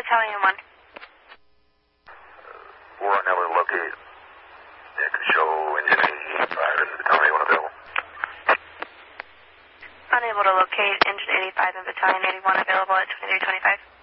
Battalion 1. 4 unable to locate. It could show engine 85 in the Battalion 1 available. Unable to locate engine 85 and Battalion 81 available at 2325.